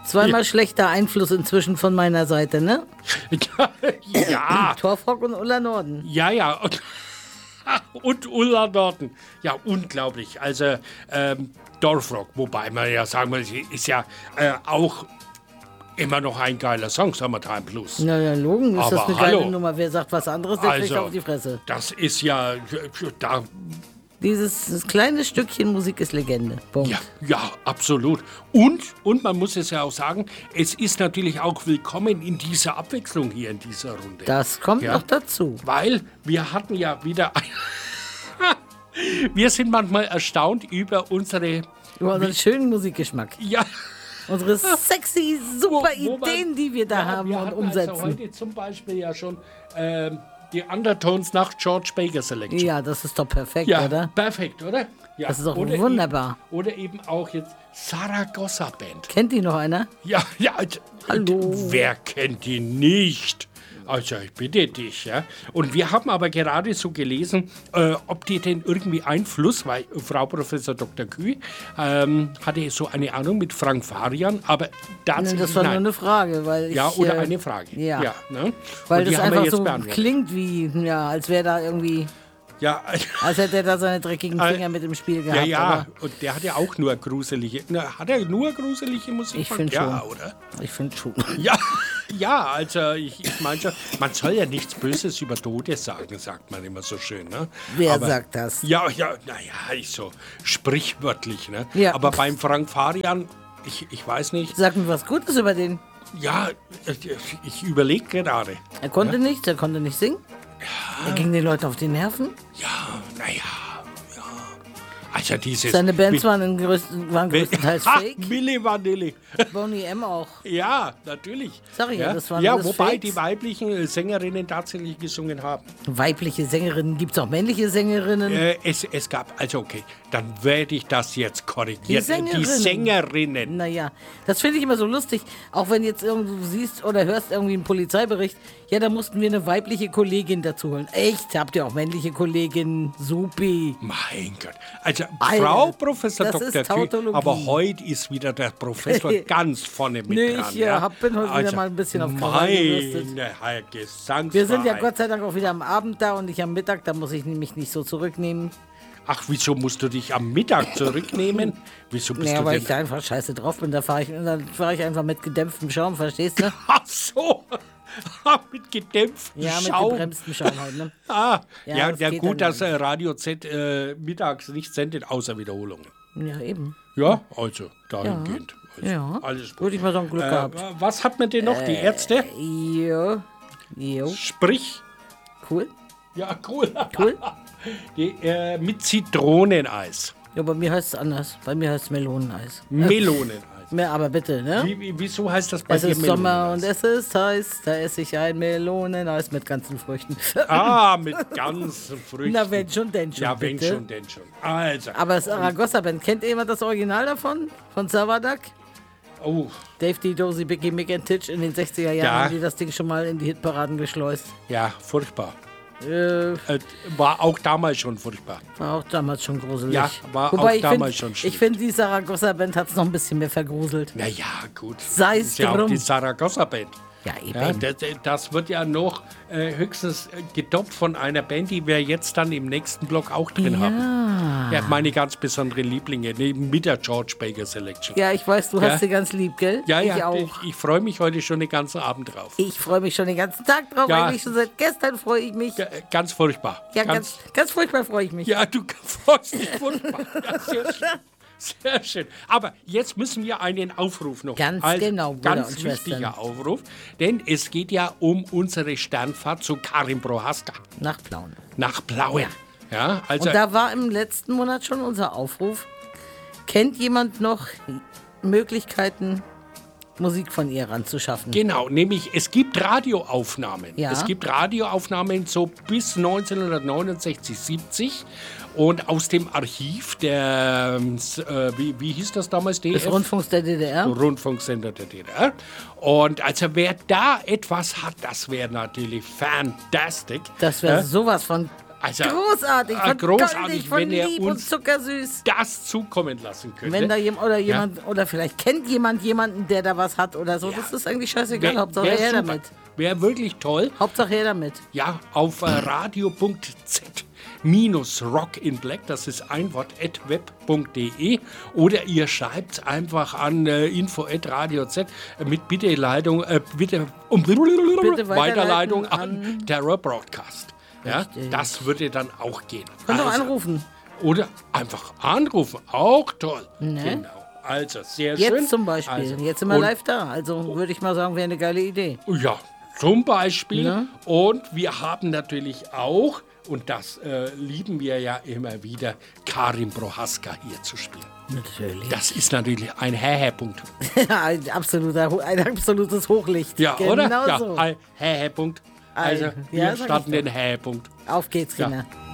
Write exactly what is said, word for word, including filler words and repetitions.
Zweimal schlechter Einfluss inzwischen von meiner Seite, ne? Ja. Torfrock und Ulla Norden. Ja, ja. Und, und Ulla Norden. Ja, unglaublich. Also ähm, Dorfrock, wobei man ja sagen muss, ist ja äh, auch immer noch ein geiler Song, Summertime Blues. Na ja, Logen, ist Aber das eine hallo. geile Nummer. Wer sagt was anderes, der kriegt Also, auf die Fresse. das ist ja, da, Dieses das kleine Stückchen Musik ist Legende. Punkt. ja, ja, absolut. Und, und man muss es ja auch sagen, es ist natürlich auch willkommen in dieser Abwechslung hier in dieser Runde. Das kommt Ja. noch dazu. Weil wir hatten ja wieder ein wir sind manchmal erstaunt über unsere, Über unseren schönen Musikgeschmack. ja, Unsere sexy, super Wo- wo man- Ideen, die wir da ja, haben wir und hatten umsetzen. Also heute zum Beispiel ja schon ähm, die Undertones nach George Baker Selection. Ja, das ist doch perfekt, Ja, oder? perfekt, oder? Ja. Das ist doch oder wunderbar. Eben, oder eben auch jetzt Saragossa Band. Kennt die noch einer? Ja, ja. also, Hallo. Wer kennt die nicht? Also ich bitte dich, ja. Und wir haben aber gerade so gelesen, äh, ob die denn irgendwie Einfluss, weil Frau Professor Doktor Küh ähm, hatte so eine Ahnung mit Frank Farian, aber Nee, tatsächlich das war nur nein. eine Frage, weil ich, Ja, oder äh, eine Frage. Ja, ne? weil Und die das haben wir einfach jetzt so beantwortet. klingt wie, ja, als wäre da irgendwie, Ja, als hätte er da seine dreckigen Äh, Finger mit im Spiel ja, gehabt. ja. Aber Und der hat ja auch nur gruselige. Na, hat er nur gruselige Musik? Ich find ja, schon. oder? ich finde schon. Ja, ja, also ich, ich meine schon, man soll ja nichts Böses über Tote sagen, sagt man immer so schön. Ne? Wer Aber, sagt das? Ja, ja, naja, ich so sprichwörtlich. Ne? Ja. Aber beim Frank Farian, ich, ich weiß nicht, Sag mir was Gutes über den. ja, ich, ich überlege gerade. Er konnte nichts, er konnte nicht singen. Er ging den Leuten auf die Nerven. Ja, naja, ja. Also dieses... Seine Bands mit- waren, in größten, waren größtenteils Ha, fake. Milli Vanilli. Boney M auch. Ja, natürlich. Sag ich ja, das waren Ja, alles wobei Fakes. die weiblichen äh, Sängerinnen tatsächlich gesungen haben. Weibliche Sängerinnen, gibt es auch männliche Sängerinnen? Äh, es, es gab, also okay, dann werde ich das jetzt korrigieren. Die Sängerinnen. Die Sängerinnen. Naja, das finde ich immer so lustig. Auch wenn jetzt irgendwo du siehst oder hörst irgendwie einen Polizeibericht, ja, da mussten wir eine weibliche Kollegin dazu holen. Echt? Habt ihr auch männliche Kolleginnen? Supi. Mein Gott. Also Alter, Frau Professor das Doktor ist Kühn, Tautologie. aber heute ist wieder der Professor ganz vorne mit Nee, dran. ich, äh, hab- bin heute wieder mal ein bisschen auf Krawall gebürstet. Meine Herr Gesangsverein. Wir sind ja Gott sei Dank auch wieder am Abend da und nicht am Mittag. Da muss ich mich nicht so zurücknehmen. Ach, wieso musst du dich am Mittag zurücknehmen? Wieso bist Naja, du weil denn... ich da einfach scheiße drauf bin. Da fahre ich, dann fahr ich einfach mit gedämpftem Schaum, verstehst du? Ach so, mit gedämpftem Ja, mit Schaum. gebremstem Schaum halt, ne? Ah, Ja, ja, das ja geht gut, dann dass äh, Radio Z äh, mittags nicht sendet, außer Wiederholungen. Ja, eben. Ja, also dahingehend. Also, Ja, alles gut. würde ich mal sagen, Glück Äh, gehabt. was hat man denn noch? Die Ärzte? Jo, jo, Sprich. cool. Ja, cool. Cool. Die, äh, mit Zitroneneis. Ja, bei mir heißt es anders. Bei mir heißt es Meloneneis. Meloneneis. Mehr, aber bitte, ne? Wie, wie, wieso heißt das bei Es dir ist Sommer und Meloneneis? es ist heiß, da esse ich ein Meloneneis mit ganzen Früchten. Ah, mit ganzen Früchten. Na, wenn schon, denn schon, Ja, wenn bitte. schon, denn schon. Also, Aber das Aragossa Band, kennt ihr jemand das Original davon? Von Savadak? oh, Dave D. Dozy, Biggie, Mick and Titch in den sechziger Jahren Ja. haben die das Ding schon mal in die Hitparaden geschleust. ja, furchtbar. Äh, Äh, war auch damals schon furchtbar. war auch damals schon gruselig. Ja, war Wobei auch ich damals find, schon schlimm. Ich finde, die Saragossa Band hat es noch ein bisschen mehr vergruselt. Na ja, gut. Sei es ist ja auch drum. die Saragossa Band. Ja, eben. Ja, das, das wird ja noch äh, höchstens äh, getoppt von einer Band, die wir jetzt dann im nächsten Block auch drin haben. Ja, meine ganz besonderen Lieblinge, neben mit der George Baker Selection. Ja, ich weiß, du Ja. hast sie ganz lieb, gell? Ja, ich ja, auch. ich, ich freue mich heute schon den ganzen Abend drauf. Ich freue mich schon den ganzen Tag drauf. Ja. Eigentlich schon seit gestern freue ich mich. Ja, äh, ganz furchtbar. Ja, ganz, ganz furchtbar freue ich mich. Ja, du freust dich furchtbar. Ja, sehr schön. Sehr schön. Aber jetzt müssen wir einen Aufruf noch. Ganz genau, Brüder Ganz und Schwestern. wichtiger Aufruf. Denn es geht ja um unsere Sternfahrt zu Karin Prohaska Nach Plauen. nach Plauen. Ja, also Und da war im letzten Monat schon unser Aufruf. Kennt jemand noch Möglichkeiten, Musik von ihr ranzuschaffen? genau, nämlich es gibt Radioaufnahmen. Ja. Es gibt Radioaufnahmen so bis neunzehnhundertneunundsechzig, siebzig. Und aus dem Archiv der, äh, wie, wie hieß das damals? D F? Des Rundfunks der D D R? Rundfunksender der D D R. Und also wer da etwas hat, das wäre natürlich fantastic. Das wäre Ja? sowas von Also, großartig, äh, von großartig, goldig, von wenn er lieb und uns zuckersüß. das zukommen lassen könnte. Wenn da jemand oder jemand oder vielleicht kennt jemand jemanden, der da was hat oder so, Ja. das ist eigentlich scheißegal. Wär- Hauptsache wär her super. damit. Wäre wirklich toll. Hauptsache her damit. Ja, auf äh, radio punkt z minus rock in black, das ist ein Wort, at web punkt de, oder ihr schreibt einfach an äh, info at radio z äh, mit Bitte-Leitung, äh, bitte, um, Bitte Weiterleitung an, an- Terror Broadcast. Ja, Richtig. das würde dann auch gehen. Könnt ihr Also, anrufen. Oder einfach anrufen, auch toll. Ne? Genau. Also, sehr schön. Jetzt zum Beispiel. Also, Jetzt sind wir und- live da. Also würde ich mal sagen, wäre eine geile Idee. Ja, zum Beispiel. Ne? Und wir haben natürlich auch, und das äh, lieben wir ja immer wieder, Karin Prohaska hier zu spielen. Natürlich. Das ist natürlich ein Hähäpunkt. ein, absoluter, Ho- ein absolutes Hochlicht. Ja, genau oder? Ja, so. ein Hähäpunkt. Also, Ei, wir ja, sag ich starten doch. den Hähäpunkt. Auf geht's, Ja. Kinder.